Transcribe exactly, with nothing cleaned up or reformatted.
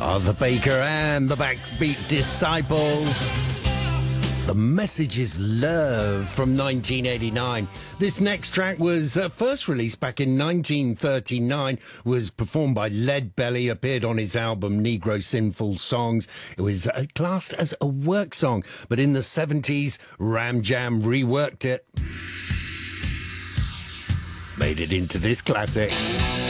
are the Baker and the Backbeat Disciples. The Message is Love from nineteen eighty-nine. This next track was uh, first released back in nineteen thirty-nine, was performed by Lead Belly, appeared on his album Negro Sinful Songs. It was uh, classed as a work song, but in the seventies, Ram Jam reworked it. Made it into this classic.